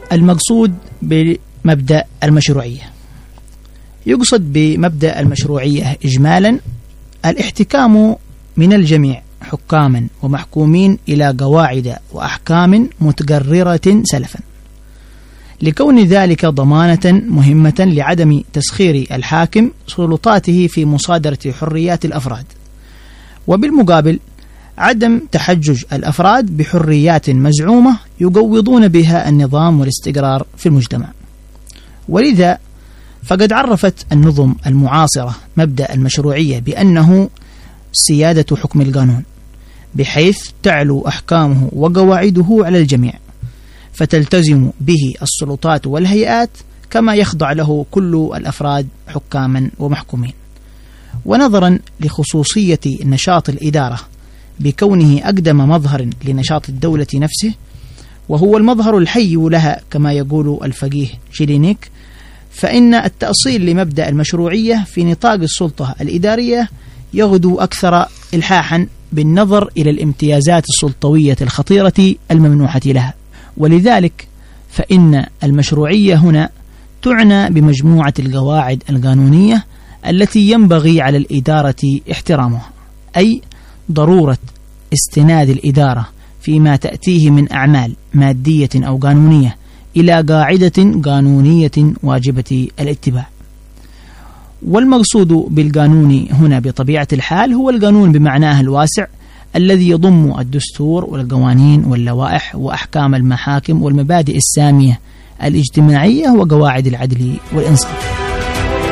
المقصود بمبدأ المشروعية. يقصد بمبدأ المشروعية إجمالا الاحتكام من الجميع حكاما ومحكومين إلى قواعد وأحكام متقررة سلفا، لكون ذلك ضمانة مهمة لعدم تسخير الحاكم سلطاته في مصادرة حريات الأفراد، وبالمقابل عدم تحجج الأفراد بحريات مزعومة يقوضون بها النظام والاستقرار في المجتمع. ولذا فقد عرفت النظم المعاصرة مبدأ المشروعية بأنه سيادة حكم القانون، بحيث تعلو أحكامه وقواعده على الجميع، فتلتزم به السلطات والهيئات كما يخضع له كل الأفراد حكاما ومحكومين. ونظرا لخصوصية نشاط الإدارة بكونه أقدم مظهر لنشاط الدولة نفسه، وهو المظهر الحي لها كما يقول الفقيه جيلينيك، فإن التأصيل لمبدأ المشروعية في نطاق السلطة الإدارية يغدو أكثر إلحاحا بالنظر إلى الامتيازات السلطوية الخطيرة الممنوحة لها. ولذلك فإن المشروعية هنا تعنى بمجموعة القواعد القانونية التي ينبغي على الإدارة احترامها، أي ضرورة استناد الإدارة فيما تأتيه من أعمال مادية أو قانونية إلى قاعدة قانونية واجبة الاتباع. والمقصود بالقانون هنا بطبيعة الحال هو القانون بمعناه الواسع الذي يضم الدستور والقوانين واللوائح وأحكام المحاكم والمبادئ السامية الاجتماعية وقواعد العدل والإنصاف.